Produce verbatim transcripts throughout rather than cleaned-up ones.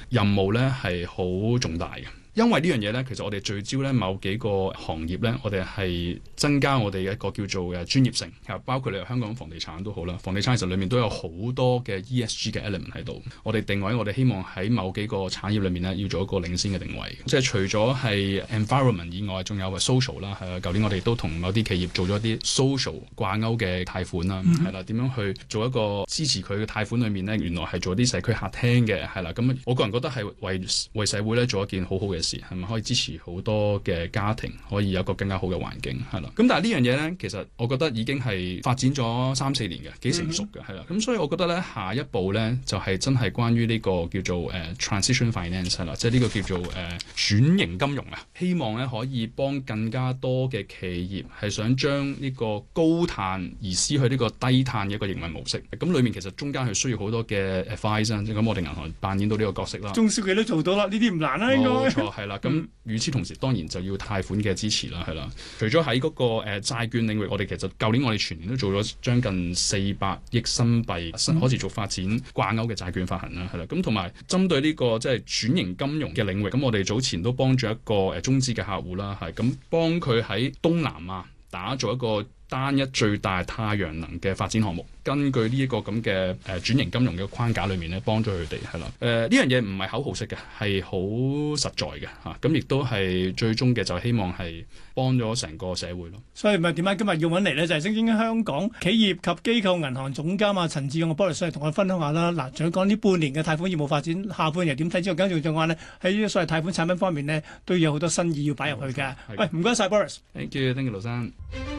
任務咧係好重大嘅。因為呢樣嘢咧，其實我哋聚焦咧某幾個行業咧，我哋係增加我哋一個叫做嘅專業性，包括你香港房地產都好啦，房地產其實裡面都有好多嘅 E S G 嘅 element 喺度。我哋定位，我哋希望喺某幾個產業裏面咧，要做一個領先嘅定位。即係除咗係 environment 以外，仲有係 social 啦。係啊，舊年我哋都同某啲企業做咗啲 social 掛鈎嘅貸款啦，係啦、嗯，點樣去做一個支持佢嘅貸款裏面咧，原來係做啲社區客廳嘅，係啦。咁我個人覺得係為為社會咧做一件好好嘅事。係咪可以支持好多嘅家庭可以有一個更加好嘅環境係啦？咁但係呢樣嘢咧，其實我覺得已經係發展咗三四年嘅，幾成熟嘅係啦。咁、嗯、所以我覺得咧，下一步咧就係、是、真係關於呢個叫做誒、uh, transition finance 係啦，即係呢個叫做誒、uh, 轉型金融啊。希望咧可以幫更加多嘅企業係想將呢個高碳而失去呢個低碳嘅一個營運模式。咁裡面其實中間係需要好多嘅 advice 啊，咁我哋銀行扮演到呢個角色啦。 中小企都做到啦，呢啲唔難啦，應該冇錯係啦。咁與此同時，當然就要貸款嘅支持啦，係啦。除咗喺嗰個誒、呃、債券領域，我哋其實舊年我哋全年都做咗將近四百億新幣可持續發展掛鈎嘅債券發行啦，係啦。咁同埋針對呢、這個即係轉型金融嘅領域，咁我哋早前都幫助一個誒、呃、中資嘅客戶啦，係咁幫佢喺東南亞打造一個單一最大太陽能嘅發展項目。根據呢一個咁嘅誒轉型金融嘅框架裏面咧，幫咗佢哋係啦。誒呢樣嘢唔係口號式嘅，係好實在嘅嚇。咁、啊、亦都係最終嘅，就希望係幫咗成個社會咯。 所以咪點解今日要揾嚟呢？就係、是、正正香港企業及機構銀行總監啊陳志勇嘅 Boris 嚟同我分享下啦。嗱，仲要講呢半年嘅貸款業務發展，下半年點睇之後，跟住仲話呢，喺呢個所謂貸款產品方面呢，都有好多新意要擺入去嘅。喂，唔該晒 Boris。 Thank you，thank you，盧生。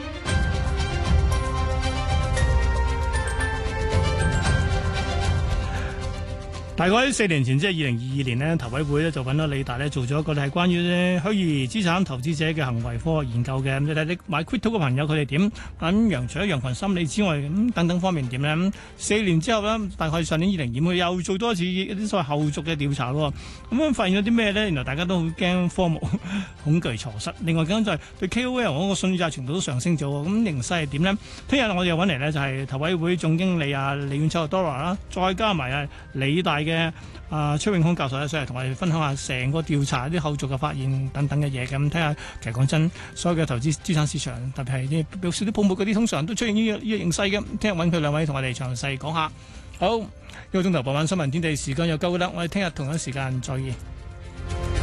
大概喺四年前，即係二零二二年呢，投委會咧就揾咗理大咧做咗一個係關於咧虛擬資產投資者嘅行為科學研究嘅。咁你睇你買 crypto 嘅朋友佢哋點？咁羊除咗羊群心理之外，咁等等方面點咧？咁四年之後咧，大概上年二零二五又做多一次一啲所謂後續嘅調查咯。咁樣發現咗啲咩咧？原來大家都好驚科目恐懼錯失。另外咁就係對 K O L 嗰個信賴程度都上升咗。咁形勢係點咧？聽日我哋又揾嚟咧就係投委會總經理啊李遠秋 Dora 啦，再加埋啊理大嘅啊，崔永康教授咧上嚟同我哋分享下成個調查啲後續嘅發現等等嘅嘢，咁睇下其實講真，所有嘅投資資產市場，特別係啲表示啲泡沫嗰啲，通常都出現呢個呢個形勢嘅。聽日揾佢兩位同我哋詳細講下。好，一個鐘頭傍晚新聞天地時間又夠啦，我哋聽日同一時間再見。